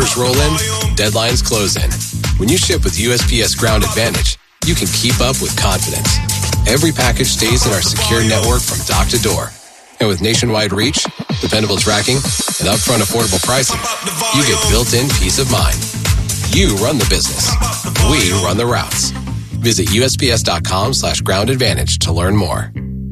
Orders roll in, deadlines close in. When you ship with USPS Ground Advantage, you can keep up with confidence. Every package stays in our secure network from dock to door. And with nationwide reach, dependable tracking, and upfront affordable pricing, you get built-in peace of mind. You run the business. We run the routes. Visit USPS.com/Ground Advantage to learn more.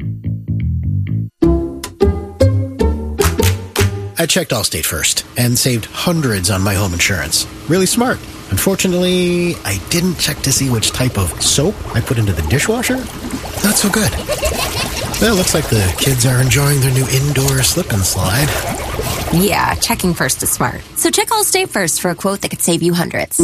I checked Allstate first and saved hundreds on my home insurance. Really smart. Unfortunately, I didn't check to see which type of soap I put into the dishwasher. Not so good. Well, looks like the kids are enjoying their new indoor slip and slide. Yeah, checking first is smart. So check Allstate first for a quote that could save you hundreds.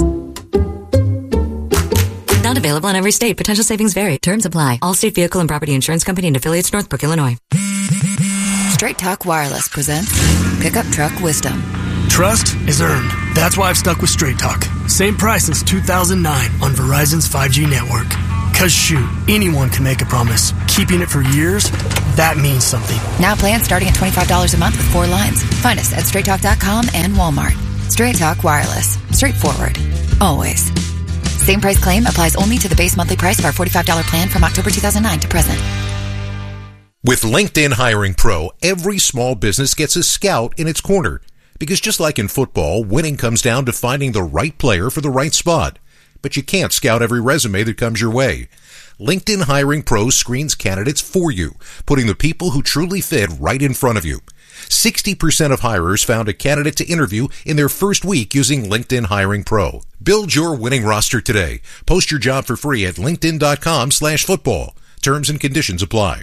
Not available in every state. Potential savings vary. Terms apply. Allstate Vehicle and Property Insurance Company and affiliates, Northbrook, Illinois. Straight Talk Wireless presents Pickup Truck Wisdom. Trust is earned. That's why I've stuck with Straight Talk. Same price since 2009 on Verizon's 5G network. Cause shoot, anyone can make a promise. Keeping it for years, that means something. Now plans starting at $25 a month with 4 lines. Find us at straighttalk.com and Walmart. Straight Talk Wireless. Straightforward. Always. Same price claim applies only to the base monthly price of our $45 plan from October 2009 to present. With LinkedIn Hiring Pro, every small business gets a scout in its corner. Because just like in football, winning comes down to finding the right player for the right spot. But you can't scout every resume that comes your way. LinkedIn Hiring Pro screens candidates for you, putting the people who truly fit right in front of you. 60% of hirers found a candidate to interview in their first week using LinkedIn Hiring Pro. Build your winning roster today. Post your job for free at linkedin.com/football. Terms and conditions apply.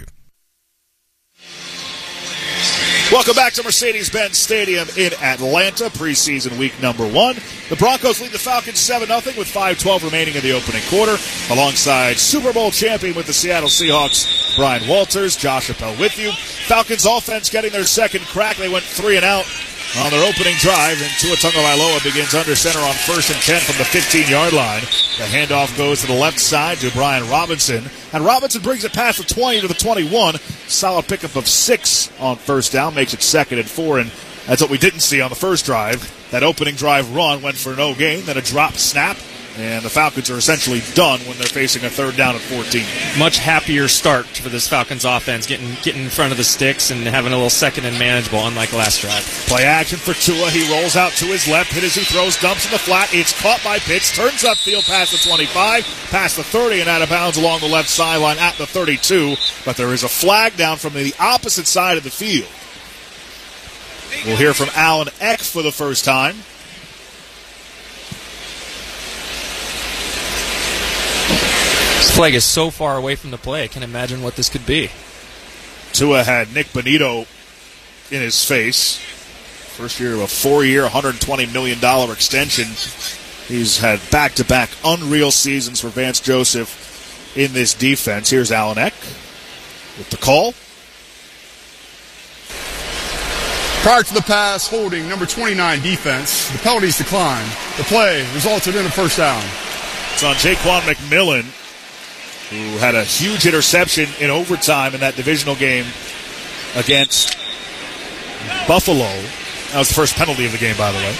Welcome back to Mercedes-Benz Stadium in Atlanta, preseason week number 1. The Broncos lead the Falcons 7-0 with 5:12 remaining in the opening quarter. Alongside Super Bowl champion with the Seattle Seahawks, Brian Walters, Josh Appel with you. Falcons offense getting their second crack. They went 3 and out on their opening drive, and Tua Tagovailoa begins under center on 1st and 10 from the 15-yard line. The handoff goes to the left side to Brian Robinson, and Robinson brings it past the 20 to the 21. Solid pickup of 6 on first down, makes it 2nd and 4, and that's what we didn't see on the first drive. That opening drive run went for no gain, then a drop snap, and the Falcons are essentially done when they're facing a 3rd down and 14. Much happier start for this Falcons offense, getting in front of the sticks and having a little second and manageable, unlike last drive. Play action for Tua. He rolls out to his left, hit as he throws, dumps in the flat. It's caught by Pitts, turns upfield past the 25, past the 30, and out of bounds along the left sideline at the 32. But there is a flag down from the opposite side of the field. We'll hear from Alan Eck for the first time. This flag is so far away from the play, I can't imagine what this could be. Tua had Nick Bonito in his face. First year of a 4-year, $120 million extension. He's had back-to-back unreal seasons for Vance Joseph in this defense. Here's Alan Eck with the call. Prior to the pass, holding number 29 defense. The penalties declined. The play resulted in a first down. It's on Jaquan McMillan, who had a huge interception in overtime in that divisional game against Buffalo. That was the first penalty of the game, by the way.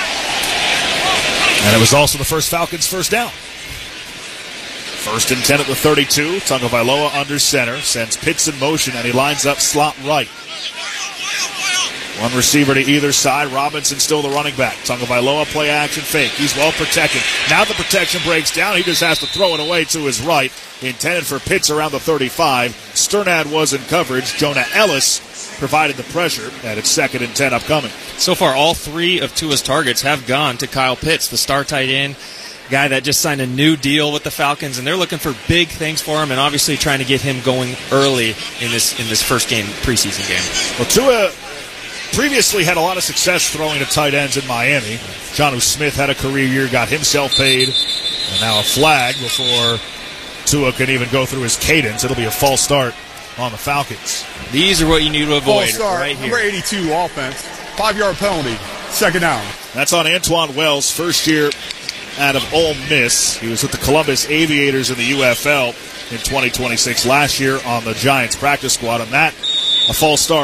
And it was also the first Falcons first down. 1st and 10 at the 32. Tagovailoa under center, sends Pitts in motion, and he lines up slot right. One receiver to either side. Robinson still the running back. Tagovailoa play action fake. He's well protected. Now the protection breaks down. He just has to throw it away to his right. Intended for Pitts around the 35. Sternad was in coverage. Jonah Ellis provided the pressure, and it's 2nd and 10 upcoming. So far, all 3 of Tua's targets have gone to Kyle Pitts, the star tight end, guy that just signed a new deal with the Falcons, and they're looking for big things for him and obviously trying to get him going early in this first game, preseason game. Well, Tua previously had a lot of success throwing to tight ends in Miami. Jonnu Smith had a career year, got himself paid, and now a flag before Tua can even go through his cadence. It'll be a false start on the Falcons. These are what you need to avoid false start, right here. Number 82 offense, 5-yard penalty, 2nd down. That's on Antoine Wells, first year out of Ole Miss. He was with the Columbus Aviators in the UFL in 2026 last year on the Giants practice squad. And that, a false start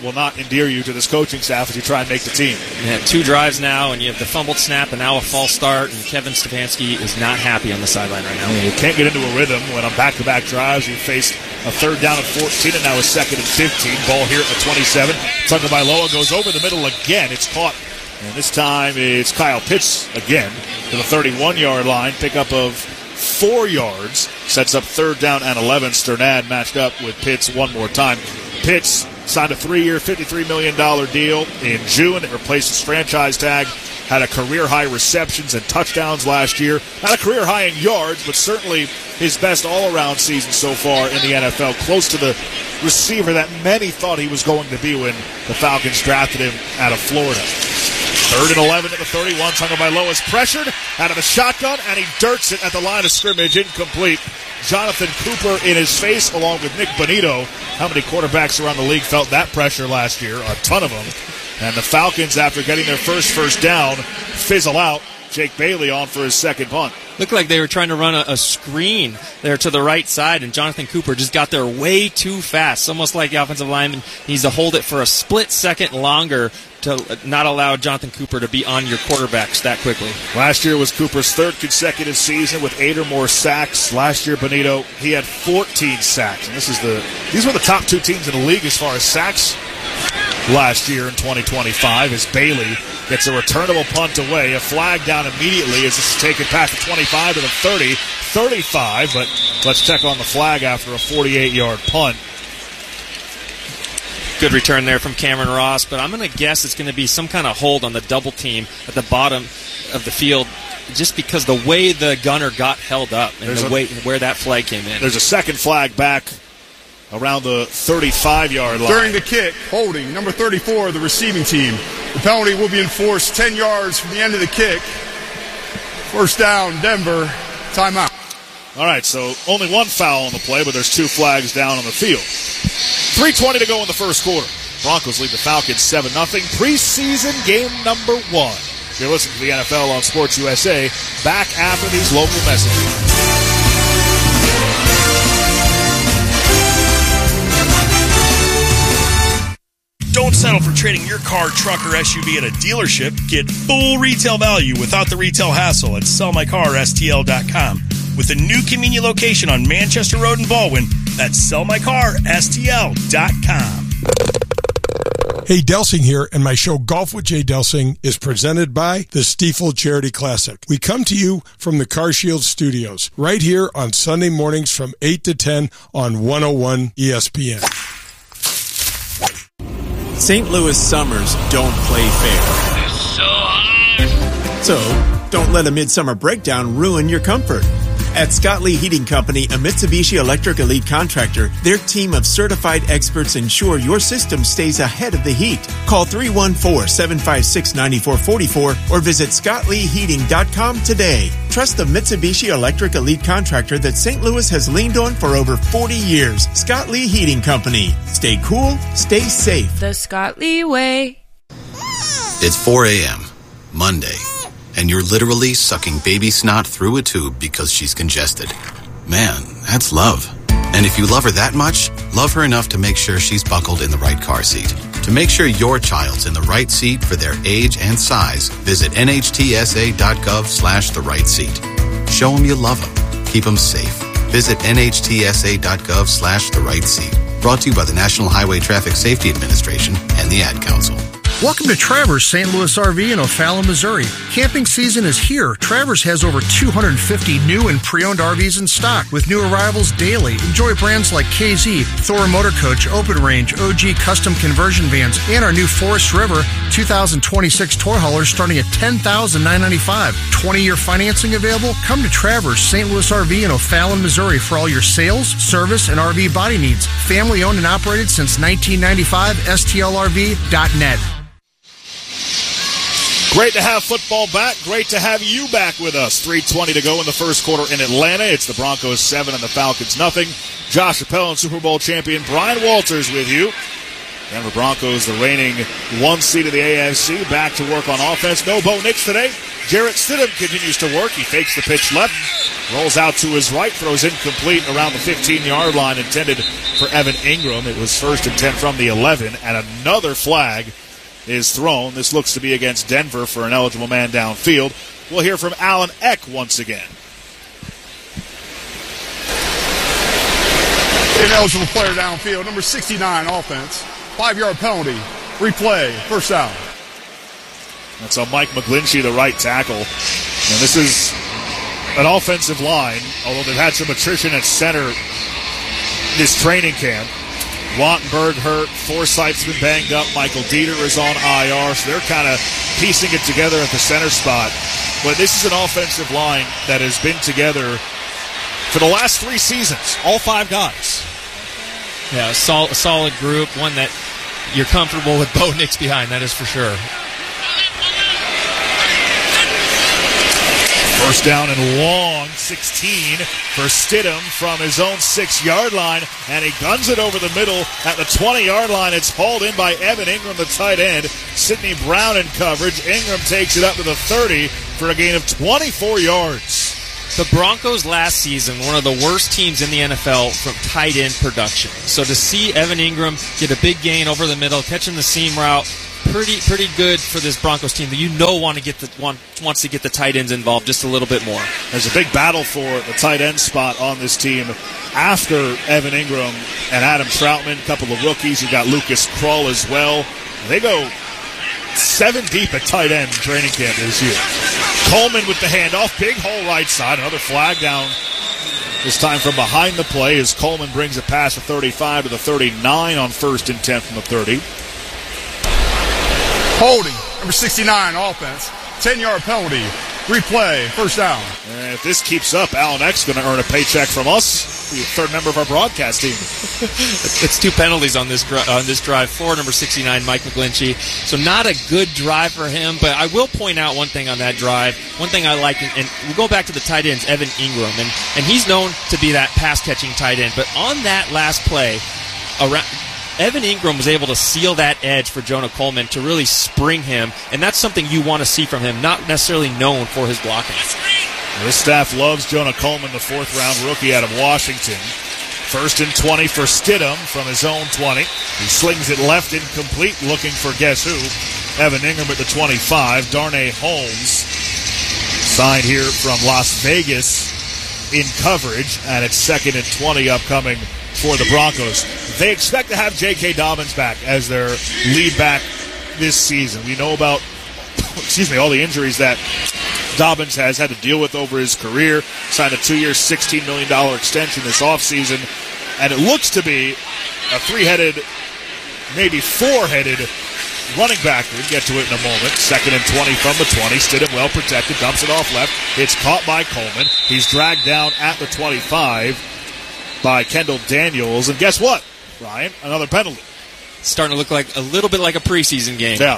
will not endear you to this coaching staff as you try and make the team. Yeah, 2 drives now, and you have the fumbled snap and now a false start, and Kevin Stefanski is not happy on the sideline right now. You can't get into a rhythm when on back-to-back drives you faced a 3rd down and 14 and now a 2nd and 15. Ball here at the 27. Tagovailoa goes over the middle again. It's caught. And this time it's Kyle Pitts again to the 31-yard line. Pickup of 4 yards. Sets up 3rd down and 11. Sternad matched up with Pitts one more time. Pitts signed a 3-year, $53 million deal in June. It replaced his franchise tag. Had a career-high receptions and touchdowns last year. Not a career-high in yards, but certainly his best all-around season so far in the NFL. Close to the receiver that many thought he was going to be when the Falcons drafted him out of Florida. 3rd and 11 at the 31. Tagovailoa is pressured out of the shotgun, and he dirts it at the line of scrimmage. Incomplete. Jonathan Cooper in his face, along with Nick Bonito. How many quarterbacks around the league felt that pressure last year? A ton of them. And the Falcons, after getting their first down, fizzle out. Jake Bailey on for his 2nd punt. Looked like they were trying to run a screen there to the right side, and Jonathan Cooper just got there way too fast. Almost like the offensive lineman needs to hold it for a split second longer to not allow Jonathan Cooper to be on your quarterbacks that quickly. Last year was Cooper's 3rd consecutive season with 8 or more sacks. Last year, Bonito, he had 14 sacks. And these were the top 2 teams in the league as far as sacks last year in 2025 as Bailey gets a returnable punt away. A flag down immediately as this is taken past the 25 to the 30, 35, but let's check on the flag after a 48-yard punt. Good return there from Cameron Ross, but I'm going to guess it's going to be some kind of hold on the double team at the bottom of the field just because the way the gunner got held up and where that flag came in. There's a 2nd flag back around the 35-yard line. During the kick, holding number 34, the receiving team. The penalty will be enforced 10 yards from the end of the kick. 1st down, Denver. Timeout. All right, so only 1 foul on the play, but there's 2 flags down on the field. 3:20 to go in the 1st quarter. Broncos lead the Falcons 7-0. Preseason game number 1. You're listening to the NFL on Sports USA. Back after these local messages. Don't settle for trading your car, truck, or SUV at a dealership. Get full retail value without the retail hassle at sellmycarstl.com. With a new convenient location on Manchester Road in Baldwin, that's sellmycarstl.com. Hey, Delsing here, and my show Golf with Jay Delsing is presented by the Stiefel Charity Classic. We come to you from the CarShield Studios, right here on Sunday mornings from 8 to 10 on 101 ESPN. St. Louis summers don't play fair. It's so hot. So, don't let a midsummer breakdown ruin your comfort. At Scott Lee Heating Company, a Mitsubishi Electric Elite contractor, their team of certified experts ensure your system stays ahead of the heat. Call 314-756-9444 or visit ScottLeeHeating.com today. Trust the Mitsubishi Electric Elite contractor that St. Louis has leaned on for over 40 years. Scott Lee Heating Company. Stay cool, stay safe. The Scott Lee way. It's 4 a.m., Monday. And you're literally sucking baby snot through a tube because she's congested. Man, that's love. And if you love her that much, love her enough to make sure she's buckled in the right car seat. To make sure your child's in the right seat for their age and size, visit nhtsa.gov/the right seat. Show them you love them. Keep them safe. Visit nhtsa.gov/the right seat. Brought to you by the National Highway Traffic Safety Administration and the Ad Council. Welcome to Travers St. Louis RV in O'Fallon, Missouri. Camping season is here. Travers has over 250 new and pre-owned RVs in stock with new arrivals daily. Enjoy brands like KZ, Thor Motor Coach, Open Range, OG Custom Conversion Vans, and our new Forest River 2026 toy haulers starting at $10,995. 20-year financing available? Come to Travers St. Louis RV in O'Fallon, Missouri for all your sales, service, and RV body needs. Family owned and operated since 1995. STLRV.net. Great to have football back. Great to have you back with us. 3:20 to go in the 1st quarter in Atlanta. It's the Broncos 7 and the Falcons nothing. Josh Appel and Super Bowl champion Brian Walters with you. Denver Broncos, the reigning 1 seed of the AFC, back to work on offense. No Bo Nix today. Jarrett Stidham continues to work. He fakes the pitch left, rolls out to his right, throws incomplete around the 15-yard line, intended for Evan Ingram. It was 1st and 10 from the 11, and another flag is thrown. This looks to be against Denver for an eligible man downfield. We'll hear from Alan Eck once again. Ineligible player downfield, number 69 offense. 5-yard penalty. Replay. First down. That's on Mike McGlinchey, the right tackle. And this is an offensive line, although they've had some attrition at center this training camp. Wattenberg hurt. Forsythe's been banged up. Michael Dieter is on IR, so they're kind of piecing it together at the center spot. But this is an offensive line that has been together for the last 3 seasons, all 5 guys. Yeah, a solid group, one that you're comfortable with Bo Nix behind, that is for sure. First down and long, 16 for Stidham from his own 6-yard line, and he guns it over the middle at the 20-yard line. It's hauled in by Evan Ingram, the tight end. Sidney Brown in coverage. Ingram takes it up to the 30 for a gain of 24 yards. The Broncos last season, one of the worst teams in the NFL from tight end production. So to see Evan Ingram get a big gain over the middle, catching the seam route, pretty good for this Broncos team that wants to get the tight ends involved just a little bit more. There's a big battle for the tight end spot on this team after Evan Ingram and Adam Troutman, a couple of rookies. You got Lucas Krull as well. They go 7 deep at tight end in training camp this year. Coleman with the handoff, big hole right side, another flag down. This time from behind the play as Coleman brings a pass of 35 to the 39 on 1st and 10 from the 30. Holding, number 69 offense. 10-yard penalty. Replay. First down. And if this keeps up, Alan Eck's going to earn a paycheck from us, the 3rd member of our broadcast team. It's 2 penalties on this drive for number 69, Mike McGlinchey. So not a good drive for him, but I will point out one thing on that drive. One thing I like, and we'll go back to the tight ends, Evan Ingram, and he's known to be that pass-catching tight end. But on that last play, Evan Ingram was able to seal that edge for Jonah Coleman to really spring him, and that's something you want to see from him, not necessarily known for his blocking. This staff loves Jonah Coleman, the 4th-round rookie out of Washington. 1st and 20 for Stidham from his own 20. He slings it left, incomplete, looking for guess who? Evan Ingram at the 25. Darnay Holmes signed here from Las Vegas in coverage, and it's 2nd and 20 upcoming for the Broncos. They expect to have J.K. Dobbins back as their lead back this season. We know about all the injuries that Dobbins has had to deal with over his career. Signed a 2-year, $16 million extension this offseason. And it looks to be a 3-headed, maybe 4-headed running back. We'll get to it in a moment. 2nd and 20 from the 20. Stidham well protected, dumps it off left. It's caught by Coleman. He's dragged down at the 25 by Kendall Daniels. And guess what, Ryan? Another penalty. It's starting to look like a little bit like a preseason game. Yeah.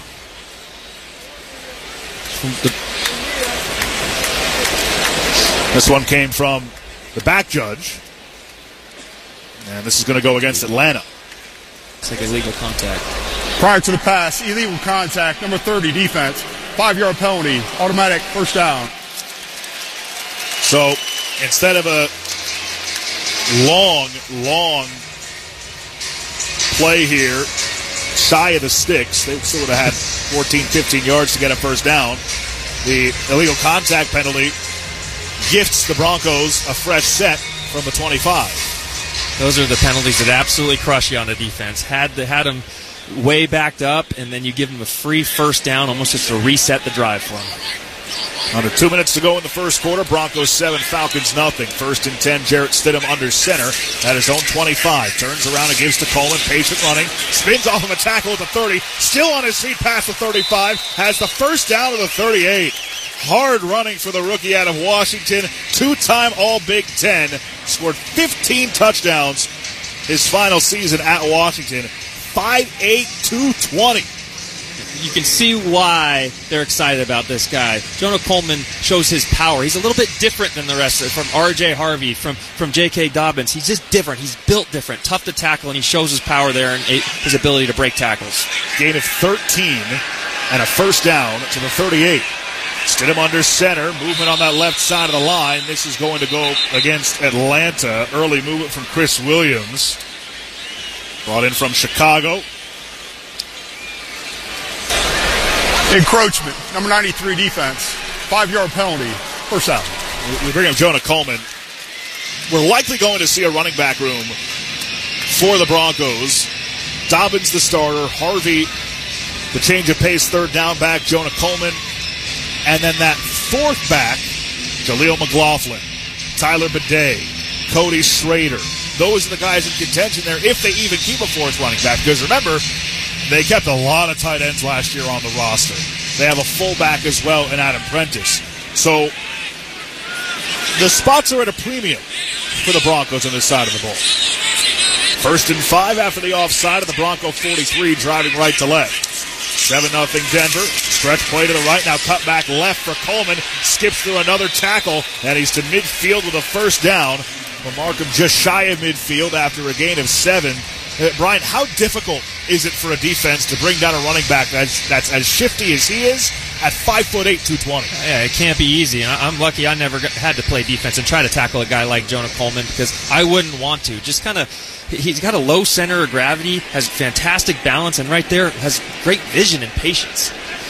This one came from the back judge. And this is going to go against Atlanta. It's like illegal contact. Prior to the pass, illegal contact, number 30, defense. 5-yard penalty, automatic first down. So instead of a long play here, shy of the sticks, they still would have had 14, 15 yards to get a first down. The illegal contact penalty gifts the Broncos a fresh set from the 25. Those are the penalties that absolutely crush you on the defense. Had them way backed up, and then you give them a free first down, almost just to reset the drive for them. Under 2 minutes to go in the first quarter. Broncos 7, Falcons nothing. 1st and 10, Jarrett Stidham under center at his own 25. Turns around and gives to Coleman. Patient running. Spins off of a tackle at the 30. Still on his feet past the 35. Has the first down to the 38. Hard running for the rookie out of Washington. 2-time All-Big Ten. Scored 15 touchdowns his final season at Washington. 5'8", 220. you can see why they're excited about this guy. Jonah Coleman shows his power. He's a little bit different than the rest of it, from R.J. Harvey, from J.K. Dobbins. He's just different. He's built different, tough to tackle, and he shows his power there and his ability to break tackles. Gain of 13 and a first down to the 38. Stidham under center. Movement on that left side of the line. This is going to go against Atlanta. Early movement from Chris Williams. Brought in from Chicago. Encroachment, number 93 defense, 5-yard penalty, first out. We bring up Jonah Coleman. We're likely going to see a running back room for the Broncos. Dobbins the starter, Harvey the change of pace third down back, Jonah Coleman, and then that fourth back, Jaleel McLaughlin, Tyler Bidet, Cody Schrader. Those are the guys in contention there if they even keep a fourth running back. Because remember, they kept a lot of tight ends last year on the roster. They have a fullback as well in Adam Prentice. So the spots are at a premium for the Broncos on this side of the ball. 1st and 5 after the offside of the Bronco 43, driving right to left. 7-0 Denver. Stretch play to the right. Now cut back left for Coleman. Skips through another tackle, and he's to midfield with a first down. Markham just shy of midfield after a gain of 7. Brian, how difficult is it for a defense to bring down a running back that's as shifty as he is at 5'8", 220? Yeah, it can't be easy. And I'm lucky I never had to play defense and try to tackle a guy like Jonah Coleman because I wouldn't want to. Just kind of, he's got a low center of gravity, has fantastic balance, and right there has great vision and patience.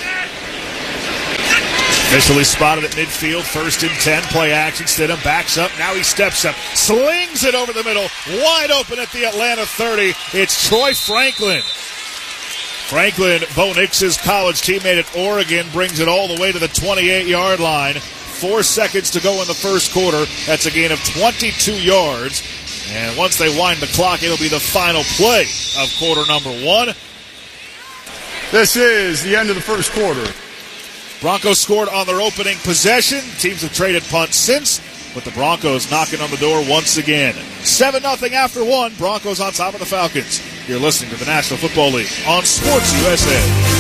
Officially spotted at midfield, 1st and 10, play action. Stidham backs up, now he steps up, slings it over the middle, wide open at the Atlanta 30. It's Troy Franklin. Franklin, Bo Nix's college teammate at Oregon, brings it all the way to the 28-yard line. 4 seconds to go in the first quarter. That's a gain of 22 yards. And once they wind the clock, it'll be the final play of quarter number 1. This is the end of the first quarter. Broncos scored on their opening possession. Teams have traded punts since, but the Broncos knocking on the door once again. 7-0 after 1. Broncos on top of the Falcons. You're listening to the National Football League on Sports USA.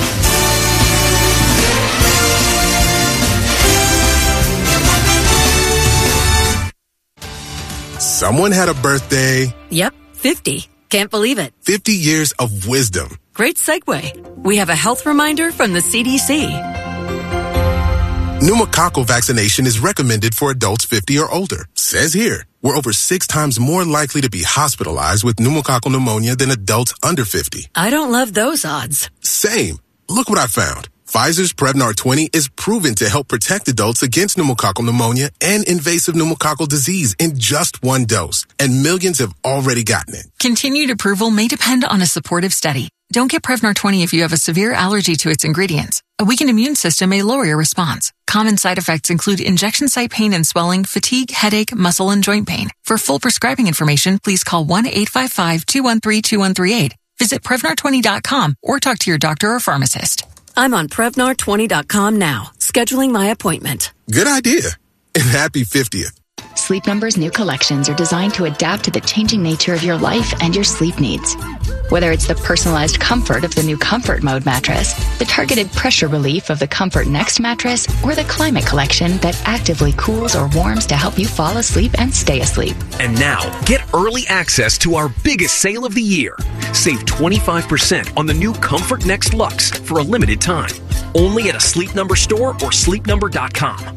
Someone had a birthday. Yep, 50. Can't believe it. 50 years of wisdom. Great segue. We have a health reminder from the CDC. Pneumococcal vaccination is recommended for adults 50 or older. Says here, we're over 6 times more likely to be hospitalized with pneumococcal pneumonia than adults under 50. I don't love those odds. Same. Look what I found. Pfizer's Prevnar 20 is proven to help protect adults against pneumococcal pneumonia and invasive pneumococcal disease in just 1 dose. And millions have already gotten it. Continued approval may depend on a supportive study. Don't get Prevnar 20 if you have a severe allergy to its ingredients. A weakened immune system may lower your response. Common side effects include injection site pain and swelling, fatigue, headache, muscle, and joint pain. For full prescribing information, please call 1-855-213-2138. Visit Prevnar20.com or talk to your doctor or pharmacist. I'm on Prevnar20.com now, scheduling my appointment. Good idea. And happy 50th. Sleep Number's new collections are designed to adapt to the changing nature of your life and your sleep needs. Whether it's the personalized comfort of the new Comfort Mode mattress, the targeted pressure relief of the Comfort Next mattress, or the Climate Collection that actively cools or warms to help you fall asleep and stay asleep. And now, get early access to our biggest sale of the year. Save 25% on the new Comfort Next Luxe for a limited time. Only at a Sleep Number store or sleepnumber.com.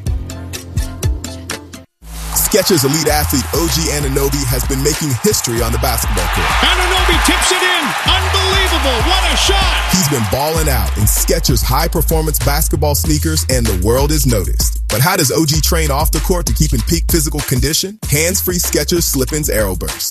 Skechers elite athlete OG Anunoby has been making history on the basketball court. Anunoby tips it in. Unbelievable. What a shot. He's been balling out in Skechers high-performance basketball sneakers, and the world is noticed. But how does OG train off the court to keep in peak physical condition? Hands-free Skechers Slip-ins Aeroburst.